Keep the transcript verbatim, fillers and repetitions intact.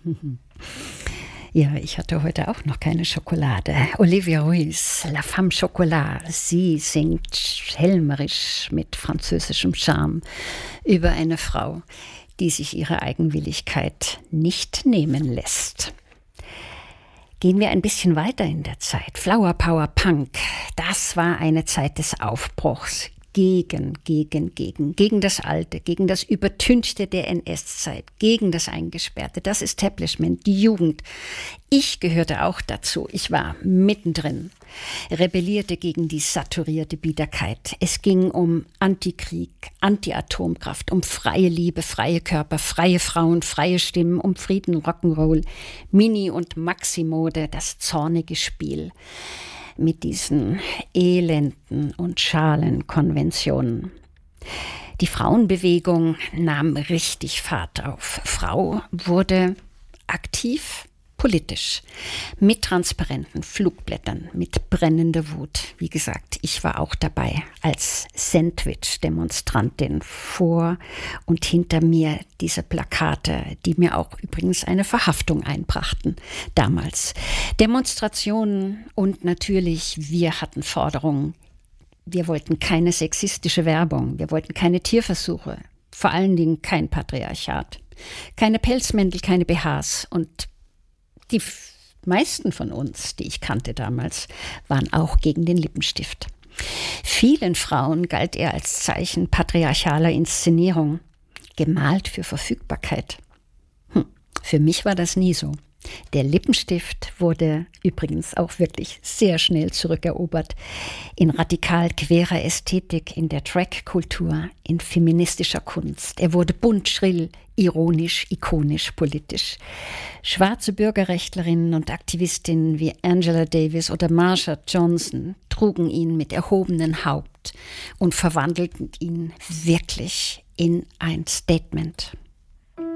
Ja, ich hatte heute auch noch keine Schokolade. Olivia Ruiz, La Femme Chocolat. Sie singt schelmerisch mit französischem Charme über eine Frau, die sich ihre Eigenwilligkeit nicht nehmen lässt. Gehen wir ein bisschen weiter in der Zeit. Flower Power Punk, das war eine Zeit des Aufbruchs. Gegen, gegen, gegen, gegen das Alte, gegen das Übertünchte der N S-Zeit, gegen das Eingesperrte, das Establishment, die Jugend. Ich gehörte auch dazu, ich war mittendrin, rebellierte gegen die saturierte Biederkeit. Es ging um Antikrieg, Anti-Atomkraft, um freie Liebe, freie Körper, freie Frauen, freie Stimmen, um Frieden, Rock'n'Roll, Mini- und Maxi-Mode, das zornige Spiel mit diesen elenden und schalen Konventionen. Die Frauenbewegung nahm richtig Fahrt auf. Frau wurde aktiv politisch, mit transparenten Flugblättern, mit brennender Wut. Wie gesagt, ich war auch dabei als Sandwich-Demonstrantin. Vor und hinter mir diese Plakate, die mir auch übrigens eine Verhaftung einbrachten damals. Demonstrationen und natürlich, wir hatten Forderungen. Wir wollten keine sexistische Werbung, wir wollten keine Tierversuche, vor allen Dingen kein Patriarchat, keine Pelzmäntel, keine B Hs und die meisten von uns, die ich kannte damals, waren auch gegen den Lippenstift. Vielen Frauen galt er als Zeichen patriarchaler Inszenierung, gemalt für Verfügbarkeit. Hm, für mich war das nie so. Der Lippenstift wurde übrigens auch wirklich sehr schnell zurückerobert. In radikal querer Ästhetik, in der Drag-Kultur, in feministischer Kunst. Er wurde bunt, schrill, ironisch, ikonisch, politisch. Schwarze Bürgerrechtlerinnen und Aktivistinnen wie Angela Davis oder Marsha Johnson trugen ihn mit erhobenem Haupt und verwandelten ihn wirklich in ein Statement.